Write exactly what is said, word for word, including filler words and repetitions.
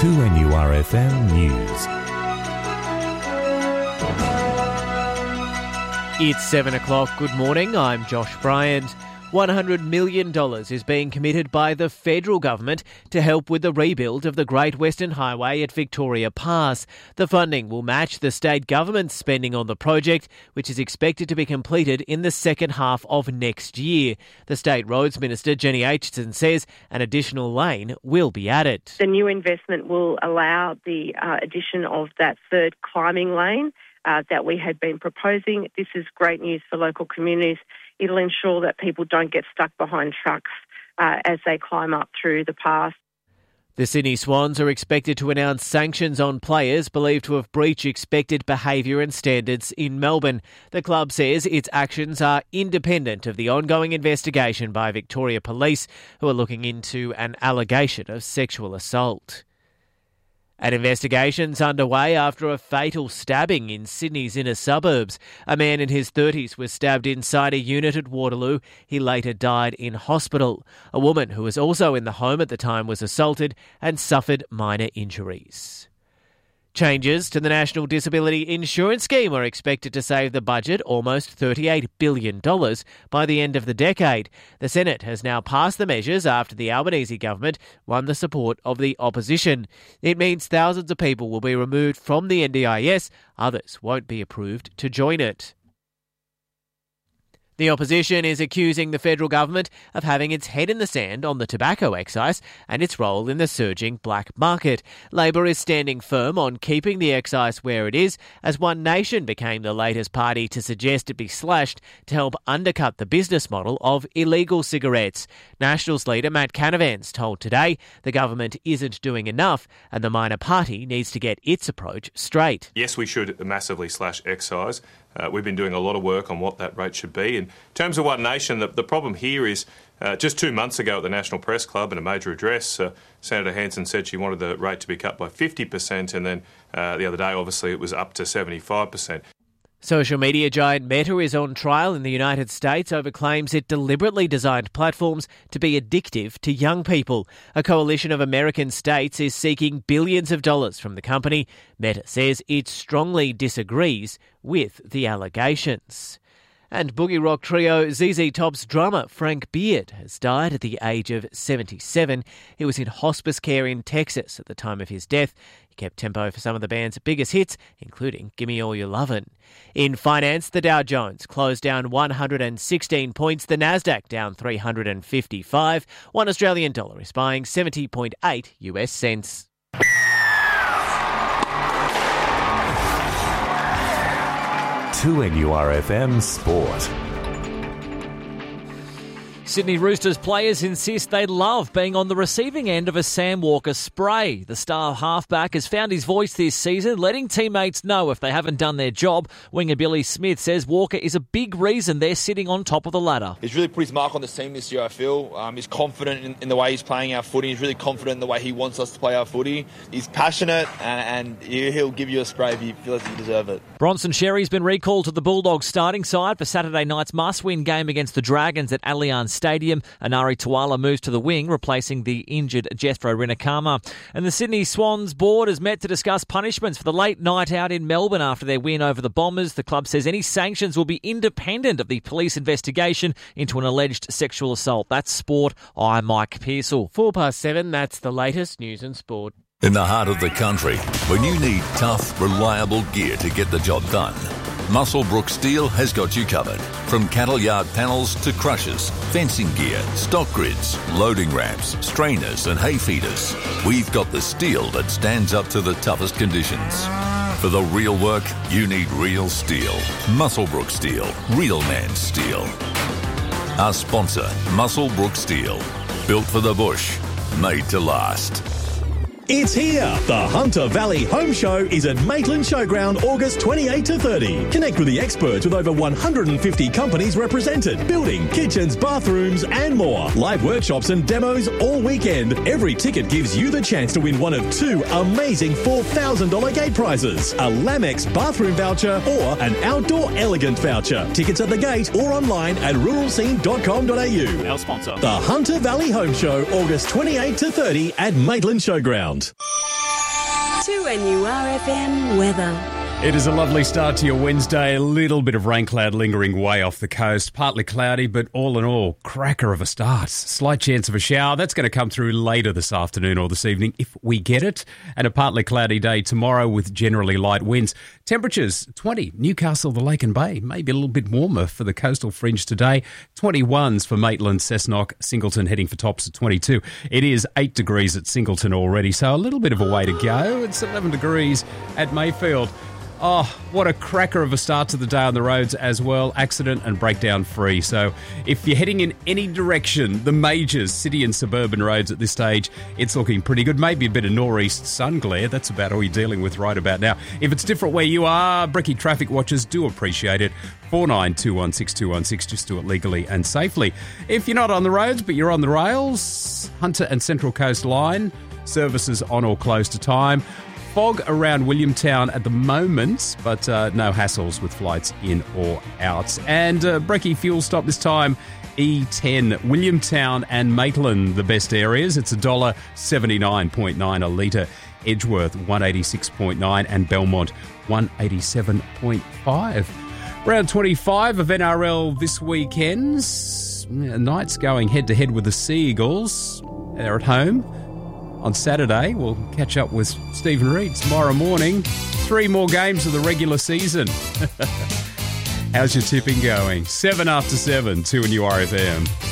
two N U R F M News. It's seven o'clock. Good morning. I'm Josh Bryant. one hundred million dollars is being committed by the federal government to help with the rebuild of the Great Western Highway at Victoria Pass. The funding will match the state government's spending on the project, which is expected to be completed in the second half of next year. The State Roads Minister, Jenny Aitchison, says an additional lane will be added. The new investment will allow the uh, addition of that third climbing lane uh, that we had been proposing. This is great news for local communities. It'll ensure that people don't get stuck behind trucks uh, as they climb up through the pass. The Sydney Swans are expected to announce sanctions on players believed to have breached expected behaviour and standards in Melbourne. The club says its actions are independent of the ongoing investigation by Victoria Police, who are looking into an allegation of sexual assault. An investigation's underway after a fatal stabbing in Sydney's inner suburbs. A man in his thirties was stabbed inside a unit at Waterloo. He later died in hospital. A woman who was also in the home at the time was assaulted and suffered minor injuries. Changes to the National Disability Insurance Scheme are expected to save the budget almost thirty-eight billion dollars by the end of the decade. The Senate has now passed the measures after the Albanese government won the support of the opposition. It means thousands of people will be removed from the N D I S. Others won't be approved to join it. The opposition is accusing the federal government of having its head in the sand on the tobacco excise and its role in the surging black market. Labor is standing firm on keeping the excise where it is, as One Nation became the latest party to suggest it be slashed to help undercut the business model of illegal cigarettes. Nationals leader Matt Canavan's told Today the government isn't doing enough and the minor party needs to get its approach straight. Yes, we should massively slash excise. Uh, we've been doing a lot of work on what that rate should be. In terms of One Nation, the, the problem here is uh, just two months ago at the National Press Club in a major address, uh, Senator Hanson said she wanted the rate to be cut by fifty percent, and then uh, the other day, obviously, it was up to seventy-five percent. Social media giant Meta is on trial in the United States over claims it deliberately designed platforms to be addictive to young people. A coalition of American states is seeking billions of dollars from the company. Meta says it strongly disagrees with the allegations. And boogie rock trio Z Z Top's drummer Frank Beard has died at the age of seventy-seven. He was in hospice care in Texas at the time of his death. He kept tempo for some of the band's biggest hits, including Gimme All Your Lovin'. In finance, the Dow Jones closed down one hundred sixteen points, the Nasdaq down three hundred fifty-five. One Australian dollar is buying seventy point eight U S cents. two N U R F M Sport. Sydney Roosters players insist they love being on the receiving end of a Sam Walker spray. The star halfback has found his voice this season, letting teammates know if they haven't done their job. Winger Billy Smith says Walker is a big reason they're sitting on top of the ladder. He's really put his mark on the team this year, I feel. Um, he's confident in, in the way he's playing our footy. He's really confident in the way he wants us to play our footy. He's passionate and, and he'll give you a spray if you feel like you deserve it. Bronson Xerri's been recalled to the Bulldogs starting side for Saturday night's must-win game against the Dragons at Allianz Stadium. Anari Tuala moves to the wing, replacing the injured Jethro Rinakama. And the Sydney Swans board has met to discuss punishments for the late night out in Melbourne after their win over the Bombers. The club says any sanctions will be independent of the police investigation into an alleged sexual assault. That's sport. I'm Mike Pearsall. Four past seven, that's the latest news and sport. In the heart of the country, when you need tough, reliable gear to get the job done, Muswellbrook Steel has got you covered. From cattle yard panels to crushers, fencing gear, stock grids, loading ramps, strainers and hay feeders, we've got the steel that stands up to the toughest conditions. For the real work, you need real steel. Muswellbrook Steel. Real man steel. Our sponsor, Muswellbrook Steel. Built for the bush. Made to last. It's here! The Hunter Valley Home Show is at Maitland Showground August twenty-eighth to thirtieth. Connect with the experts with over one hundred fifty companies represented. Building, kitchens, bathrooms and more. Live workshops and demos all weekend. Every ticket gives you the chance to win one of two amazing four thousand dollars gate prizes. A Lamex bathroom voucher or an Outdoor Elegant voucher. Tickets at the gate or online at rural scene dot com dot a u. Our sponsor. The Hunter Valley Home Show August twenty-eighth to thirtieth at Maitland Showground. Hunt. two N U R F M weather. It is a lovely start to your Wednesday. A little bit of rain cloud lingering way off the coast. Partly cloudy, but all in all, cracker of a start. Slight chance of a shower. That's going to come through later this afternoon or this evening if we get it. And a partly cloudy day tomorrow with generally light winds. Temperatures, twenty. Newcastle, the Lake and Bay. Maybe a little bit warmer for the coastal fringe today. twenty-ones for Maitland, Cessnock, Singleton heading for tops at twenty-two. It is eight degrees at Singleton already, so a little bit of a way to go. It's eleven degrees at Mayfield. Oh, what a cracker of a start to the day on the roads as well. Accident and breakdown free. So if you're heading in any direction, the majors, city and suburban roads at this stage, it's looking pretty good. Maybe a bit of northeast sun glare. That's about all you're dealing with right about now. If it's different where you are, Brekkie traffic watchers do appreciate it. four nine two one six two one six. Just do it legally and safely. If you're not on the roads, but you're on the rails, Hunter and Central Coast Line, services on or close to time. Fog around Williamtown at the moment, but uh, no hassles with flights in or out. And uh, Brekkie fuel stop this time, E ten, Williamtown and Maitland, the best areas. It's one dollar seventy-nine point nine a litre. Edgeworth, one eighty-six point nine, and Belmont, one eighty-seven point five. Round twenty-five of N R L this weekend. Knights going head-to-head with the Sea Eagles. They're at home. On Saturday, we'll catch up with Stephen Reid tomorrow morning. Three more games of the regular season. How's your tipping going? Seven after seven, two N U R F M.